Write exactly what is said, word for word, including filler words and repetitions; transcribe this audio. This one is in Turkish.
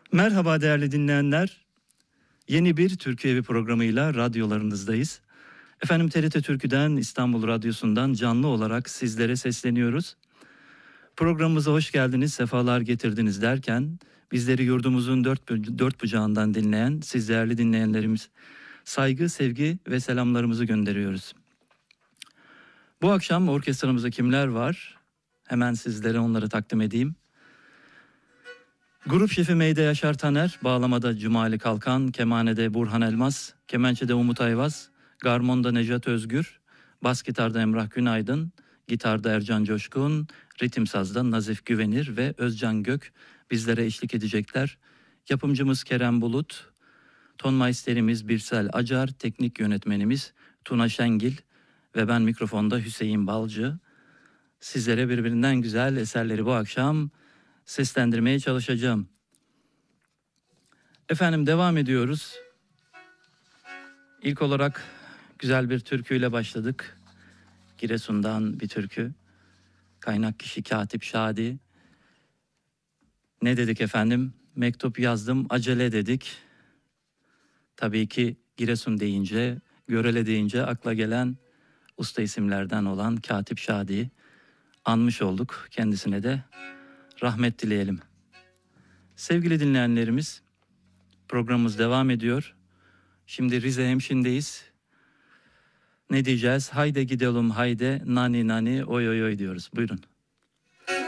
Merhaba değerli dinleyenler. Yeni bir Türkiye Evi programıyla radyolarınızdayız. Efendim T R T Türkü'den, İstanbul Radyosu'ndan canlı olarak sizlere sesleniyoruz. Programımıza hoş geldiniz, sefalar getirdiniz derken bizleri yurdumuzun dört, dört bucağından dinleyen siz değerli dinleyenlerimiz saygı, sevgi ve selamlarımızı gönderiyoruz. Bu akşam orkestramızda kimler var? Hemen sizlere onları takdim edeyim. Grup şefi Meyde Yaşar Taner, bağlamada Cumali Kalkan, kemanede Burhan Elmas, kemençede Umut Ayvaz, garmonda Nejat Özgür, bas gitarda Emrah Günaydın, gitarda Ercan Coşkun, ritim sazda Nazif Güvenir ve Özcan Gök bizlere eşlik edecekler. Yapımcımız Kerem Bulut, ton maisterimiz Birsel Acar, teknik yönetmenimiz Tuna Şengil ve ben mikrofonda Hüseyin Balcı. Sizlere birbirinden güzel eserleri bu akşam seslendirmeye çalışacağım. Efendim devam ediyoruz. İlk olarak güzel bir türküyle başladık. Giresun'dan bir türkü. Kaynak kişi Katip Şadi. Ne dedik efendim? Mektup yazdım, acele dedik. Tabii ki Giresun deyince, Görele deyince akla gelen usta isimlerden olan Katip Şadi'yi anmış olduk. Kendisine de rahmet dileyelim. Sevgili dinleyenlerimiz, programımız devam ediyor. Şimdi Rize Hemşin'deyiz. Ne diyeceğiz? Hayde gidelim hayde, nani nani oy oy oy diyoruz. Buyurun.